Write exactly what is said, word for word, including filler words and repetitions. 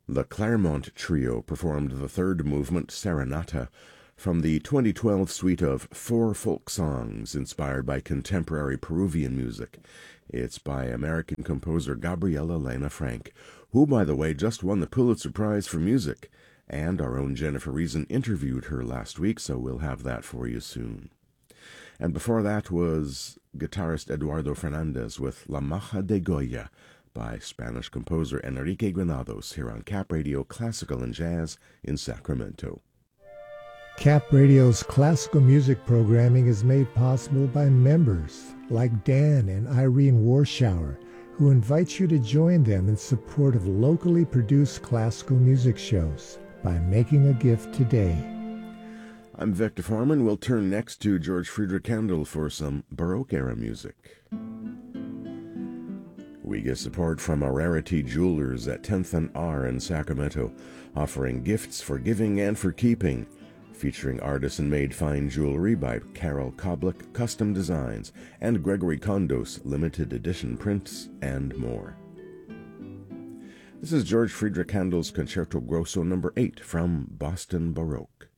The Claremont Trio performed the third movement, Serenata, from the twenty twelve suite of four folk songs inspired by contemporary Peruvian music. It's by American composer Gabriela Lena Frank, who, by the way, just won the Pulitzer Prize for Music, and our own Jennifer Reason interviewed her last week, so we'll have that for you soon. And before that was guitarist Eduardo Fernandez with La Maja de Goya, by Spanish composer Enrique Granados, here on Cap Radio Classical and Jazz in Sacramento. Cap Radio's classical music programming is made possible by members like Dan and Irene Warschauer, who invite you to join them in support of locally produced classical music shows by making a gift today. I'm Victor Foreman. We'll turn next to George Friedrich Handel for some Baroque-era music. We get support from Rarity Jewelers at tenth and R in Sacramento, offering gifts for giving and for keeping, featuring artisan-made fine jewelry by Carol Koblik Custom Designs and Gregory Kondos limited edition prints, and more. This is George Friedrich Handel's Concerto Grosso number eight from Boston Baroque.